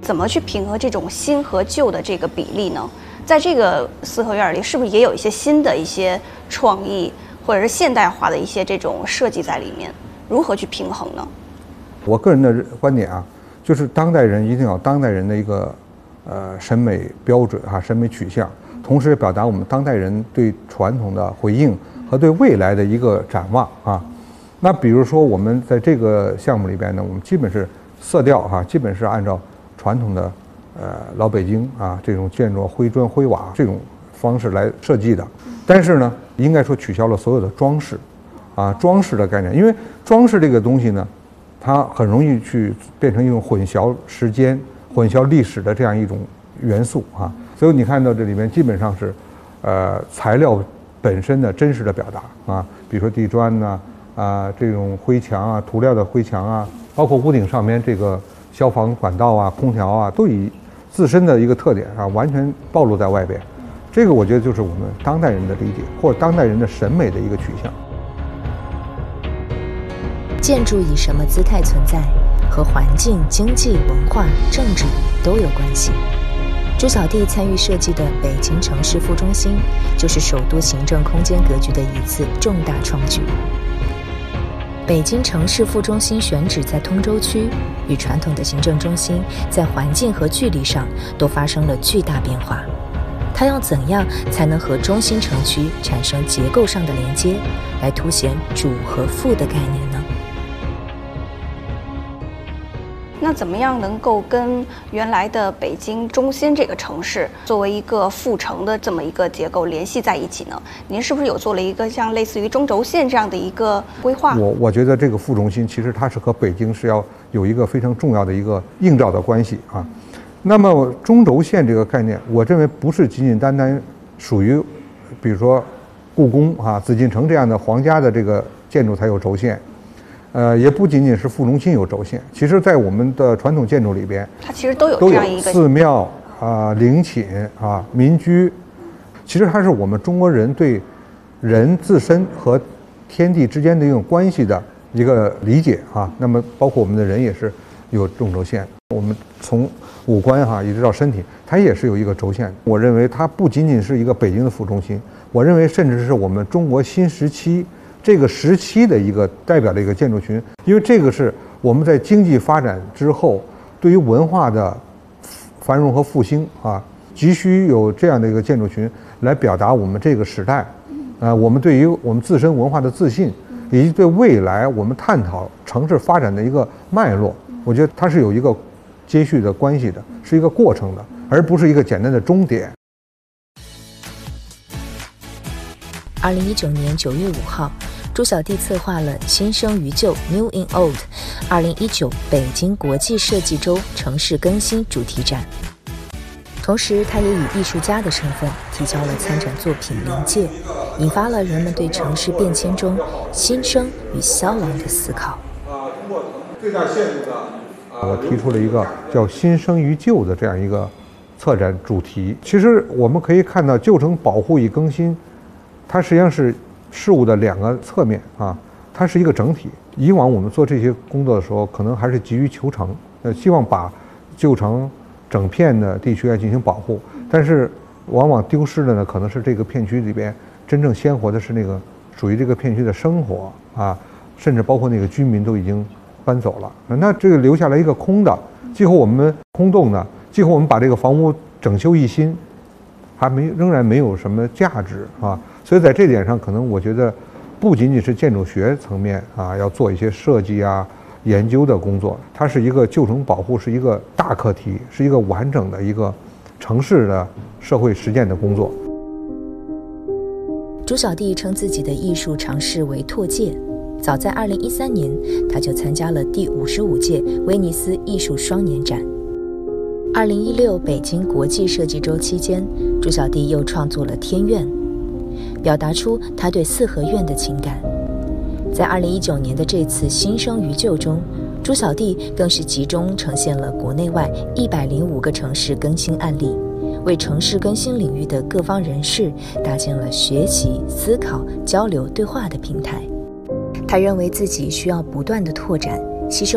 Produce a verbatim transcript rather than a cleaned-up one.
怎么去平衡这种新和旧的这个比例呢？在这个四合院里，是不是也有一些新的一些创意，或者是现代化的一些这种设计在里面？如何去平衡呢？ 我个人的观点啊，就是当代人一定要当代人的一个呃审美标准啊，审美取向，同时表达我们当代人对传统的回应和对未来的一个展望啊。那比如说我们在这个项目里边呢，我们基本是色调哈、啊，基本是按照传统的呃老北京啊这种建筑灰砖灰瓦这种方式来设计的。但是呢，应该说取消了所有的装饰，啊装饰的概念，因为装饰这个东西呢，它很容易去变成一种混淆时间、混淆历史的这样一种元素啊。所以你看到这里面基本上是呃材料本身的真实的表达啊，比如说地砖呢。啊，这种灰墙啊，涂料的灰墙啊，包括屋顶上面这个消防管道啊、空调啊，都以自身的一个特点啊，完全暴露在外边。这个我觉得就是我们当代人的理解，或者当代人的审美的一个取向。 建筑以什么姿态存在，和环境、经济、文化、政治都有关系。朱小弟参与设计的北京城市副中心，就是首都行政空间格局的一次重大创举。北京城市副中心选址在通州区，与传统的行政中心在环境和距离上都发生了巨大变化。它要怎样才能和中心城区产生结构上的连接，来凸显主和副的概念呢？ 那怎么样能够跟原来的北京中心这个城市作为一个副城的这么一个结构联系在一起呢？您是不是有做了一个像类似于中轴线这样的一个规划？ 我我觉得这个副中心其实它是和北京是要有一个非常重要的一个映照的关系啊。那么中轴线这个概念，我认为不是仅仅单单属于，比如说故宫啊、紫禁城这样的皇家的这个建筑才有轴线。呃，也不仅仅是副中心有轴线，其实在我们的传统建筑里边， 它其实都有这样一个寺庙啊、陵寝啊、民居，其实它是我们中国人对人自身和天地之间的一种关系的一个理解啊。那么包括我们的人也是有中轴线，我们从五官哈、啊、一直到身体，它也是有一个轴线。我认为它不仅仅是一个北京的副中心，我认为甚至是我们中国新时期这个时期的一个代表的一个建筑群，因为这个是我们在经济发展之后对于文化的繁荣和复兴啊，急需有这样的一个建筑群来表达我们这个时代，啊，我们对于我们自身文化的自信，以及对未来我们探讨城市发展的一个脉络，我觉得它是有一个接续的关系的，是一个过程的，而不是一个简单的终点。 二零一九年九月五号，朱小弟策划了新生于旧 New in Old 二零一九北京国际设计周城市更新主题展，同时他也以艺术家的身份提交了参展作品临界，引发了人们对城市变迁中新生与消亡的思考。 最大限度的，我提出了一个叫新生于旧的这样一个策展主题。其实我们可以看到旧城保护与更新，它实际上是事物的两个侧面啊，它是一个整体。以往我们做这些工作的时候，可能还是急于求成，呃，希望把旧城整片的地区来进行保护，但是往往丢失的呢，可能是这个片区里边真正鲜活的是那个属于这个片区的生活啊，甚至包括那个居民都已经搬走了，那这个留下来一个空的，几乎我们空洞的，几乎我们把这个房屋整修一新，还没仍然没有什么价值啊。所以在这点上，可能我觉得不仅仅是建筑学层面啊，要做一些设计啊、研究的工作，它是一个旧城保护，是一个大课题，是一个完整的一个城市的社会实践的工作。 朱小弟称自己的艺术尝试为拓界，早在二零一三年，他就参加了第五十五届威尼斯艺术双年展。二零一六北京国际设计周期间，朱小弟又创作了天苑，表达出他对四合院的情感。在二零一九年的这次新生于旧中，朱小弟更是集中呈现了国内外一百零五个城市更新案例，为城市更新领域的各方人士搭建了学习、思考、交流、对话的平台。他认为自己需要不断地拓展、吸收